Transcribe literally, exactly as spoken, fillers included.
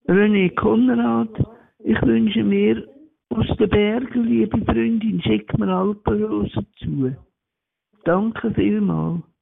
René Konrad, ich wünsche mir aus den Bergen, liebe Freundin, schick mir Alpenrosen zu. Danke vielmals.